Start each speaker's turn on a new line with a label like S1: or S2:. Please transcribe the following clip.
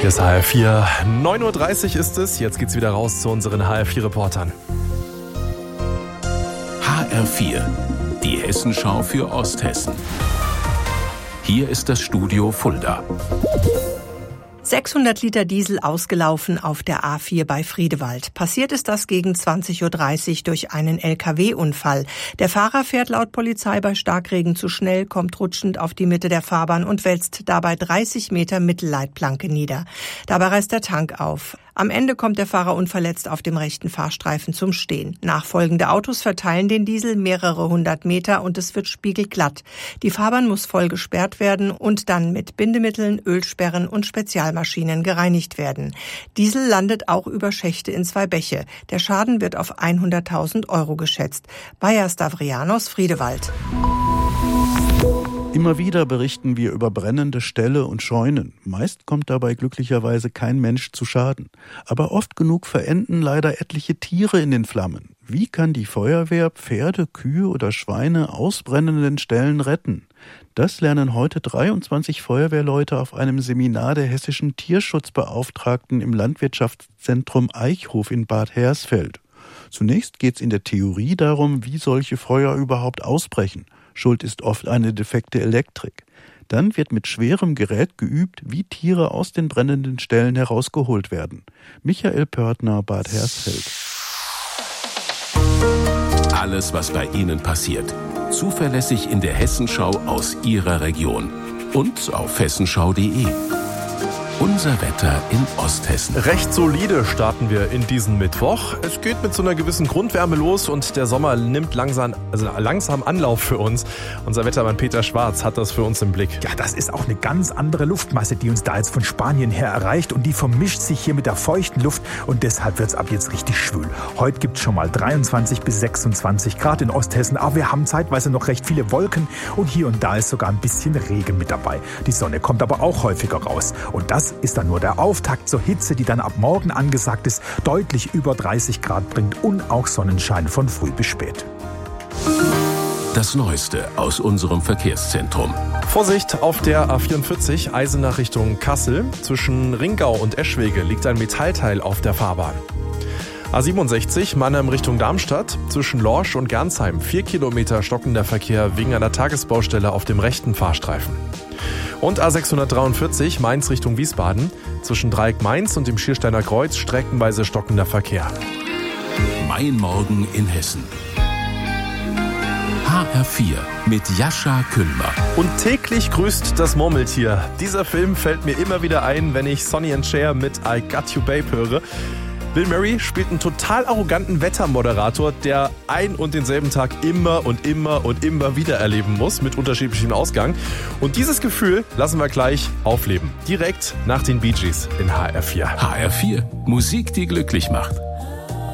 S1: Hier ist HR4, 9.30 Uhr ist es. Jetzt geht's wieder raus zu unseren HR4-Reportern.
S2: HR4, die Hessenschau für Osthessen. Hier ist das Studio Fulda.
S3: 600 Liter Diesel ausgelaufen auf der A4 bei Friedewald. Passiert ist das gegen 20.30 Uhr durch einen LKW-Unfall. Der Fahrer fährt laut Polizei bei Starkregen zu schnell, kommt rutschend auf die Mitte der Fahrbahn und wälzt dabei 30 Meter Mittelleitplanke nieder. Dabei reißt der Tank auf. Am Ende kommt der Fahrer unverletzt auf dem rechten Fahrstreifen zum Stehen. Nachfolgende Autos verteilen den Diesel mehrere hundert Meter und es wird spiegelglatt. Die Fahrbahn muss voll gesperrt werden und dann mit Bindemitteln, Ölsperren und Spezialmaschinen gereinigt werden. Diesel landet auch über Schächte in 2 Bäche. Der Schaden wird auf 100.000 Euro geschätzt. Bayer Stavrianos, Friedewald.
S4: Immer wieder berichten wir über brennende Ställe und Scheunen. Meist kommt dabei glücklicherweise kein Mensch zu Schaden. Aber oft genug verenden leider etliche Tiere in den Flammen. Wie kann die Feuerwehr Pferde, Kühe oder Schweine aus brennenden Ställen retten? Das lernen heute 23 Feuerwehrleute auf einem Seminar der hessischen Tierschutzbeauftragten im Landwirtschaftszentrum Eichhof in Bad Hersfeld. Zunächst geht es in der Theorie darum, wie solche Feuer überhaupt ausbrechen. Schuld ist oft eine defekte Elektrik. Dann wird mit schwerem Gerät geübt, wie Tiere aus den brennenden Stellen herausgeholt werden. Michael Pörtner, Bad Hersfeld.
S2: Alles, was bei Ihnen passiert. Zuverlässig in der Hessenschau aus Ihrer Region. Und auf hessenschau.de. Unser Wetter in Osthessen.
S1: Recht solide starten wir in diesen Mittwoch. Es geht mit so einer gewissen Grundwärme los und der Sommer nimmt langsam Anlauf für uns. Unser Wettermann Peter Schwarz hat das für uns im Blick.
S5: Ja, das ist auch eine ganz andere Luftmasse, die uns da jetzt von Spanien her erreicht und die vermischt sich hier mit der feuchten Luft und deshalb wird es ab jetzt richtig schwül. Heute gibt es schon mal 23 bis 26 Grad in Osthessen, aber wir haben zeitweise noch recht viele Wolken und hier und da ist sogar ein bisschen Regen mit dabei. Die Sonne kommt aber auch häufiger raus und das ist dann nur der Auftakt zur Hitze, die dann ab morgen angesagt ist, deutlich über 30 Grad bringt und auch Sonnenschein von früh bis spät.
S2: Das Neueste aus unserem Verkehrszentrum.
S1: Vorsicht auf der A44 Eisenach Richtung Kassel. Zwischen Ringau und Eschwege liegt ein Metallteil auf der Fahrbahn. A67 Mannheim Richtung Darmstadt. Zwischen Lorsch und Gernsheim 4 Kilometer stockender Verkehr wegen einer Tagesbaustelle auf dem rechten Fahrstreifen. Und A643 Mainz Richtung Wiesbaden. Zwischen Dreieck Mainz und dem Schiersteiner Kreuz streckenweise stockender Verkehr.
S2: Mein Morgen in Hessen. HR4 mit Jascha Kühlmer.
S1: Und täglich grüßt das Murmeltier. Dieser Film fällt mir immer wieder ein, wenn ich Sonny and Cher mit I Got You Babe höre. Bill Murray spielt einen total arroganten Wettermoderator, der ein und denselben Tag immer und immer und immer wieder erleben muss, mit unterschiedlichem Ausgang. Und dieses Gefühl lassen wir gleich aufleben. Direkt nach den Bee Gees in HR4.
S2: HR4, Musik, die glücklich macht.